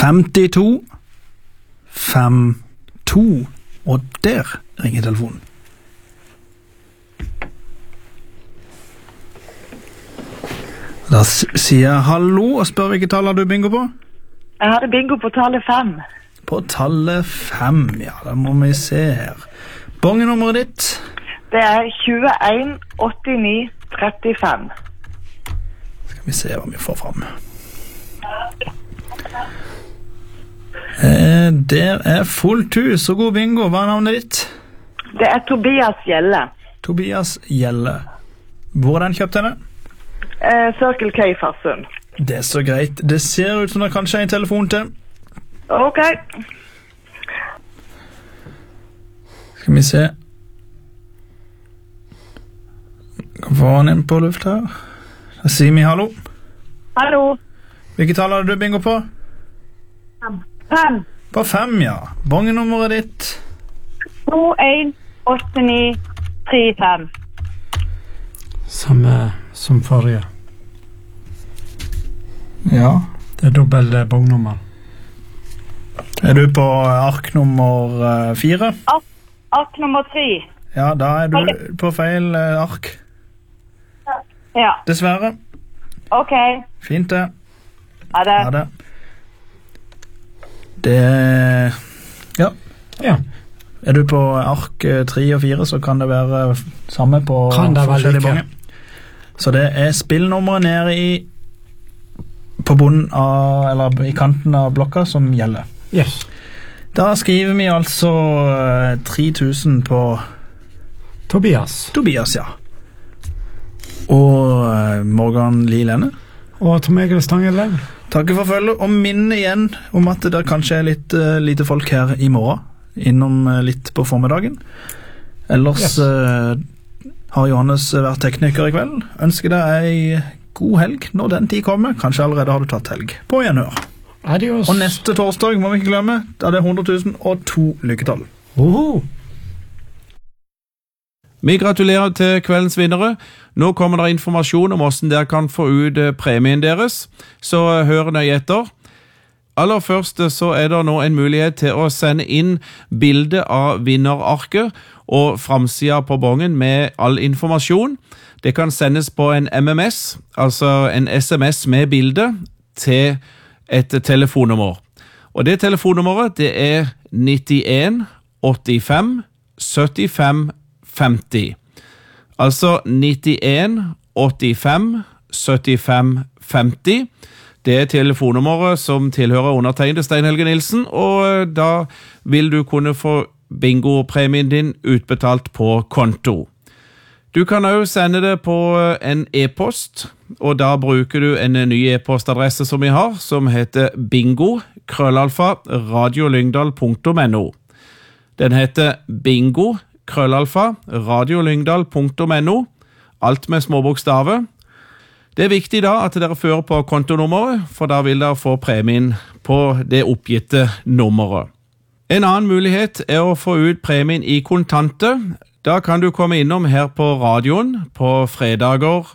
52 52, og der ringer telefonen. Da sier jeg hallo og spør hvilket tall har du bingo på? Jeg hadde bingo på tallet 5. På tallet 5, ja, da må vi se her. Bongenummeret ditt? Det er 21 89 35. Skal vi se hva vi får frem. Der er fullt hus og god bingo. Hva er navnet ditt? Det er Tobias Gjelle. Tobias Gjelle. Hvor er den kjøpt henne? Circle K Farsund. Det er så greit. Det ser ut som det kanskje er en telefon til. Ok. Skal vi se. Kan få han inn på luft her. Da sier vi hallo. Hallo. Hvilket tall har du bingo på? 5. På 5, ja. Bongenummeret ditt? 21 89 35. Samme som forrige. Ja. Det er dobbelt bongnummer. Er du på ark nummer 4? Ark nummer 3. Ja, da er du på feil ark. Ja. Dessverre. Ok. Fint det. Ha det. Ha det. Det... Ja. Ja. Er du på ark 3 og 4, så kan det være samme på forskjellige bonger. Så det er spillnummeret nede på bunnen av, eller i kanten av blokka som gjelder. Yes. Da skriver vi altså 3000 på Tobias. Tobias, ja. Og Morgan Lilene. Og Tom Egil Stangele. Takk for følget, og minne igjen om at det kanskje er litt lite folk her i morgen, innom litt på formiddagen. Ellers har Johannes vært tekniker i kveld. Ønsker deg en god helg når den tid kommer. Kanskje allerede har du tatt helg. På gjenhør. Adios. Og neste torsdag må vi ikke glemme, da det er 100.002 lykketall. Vi gratulerer til kveldens vinnere. Nå kommer det informasjon om hvordan dere kan få ut premien deres, så hør nøye etter. Aller først så er det nå en mulighet til å sende inn bilde av vinnerarket og framsida på bongen med all informasjon. Det kan sendes på en MMS, altså en SMS med bilde, til et telefonnummer. Og det telefonnummeret det er 91 85 75 50. Altså 91 85 75 50. Det er telefonnummeret som tilhører undertegnede Stein Helge Nilsen, og da vil du kunne få bingo-premien din utbetalt på konto. Du kan også sende det på en e-post, og da bruker du en ny e-postadresse som vi har, som heter bingo@radiolyngdal.no. Den heter bingo@radiolyngdal.no, alt med små bokstaver. Det er viktig da at dere fører på kontonummeret, for da vil dere få premien på det oppgitte nummeret. En annen mulighet er å få ut premien i kontanter. Da kan du komme innom her på radioen på fredager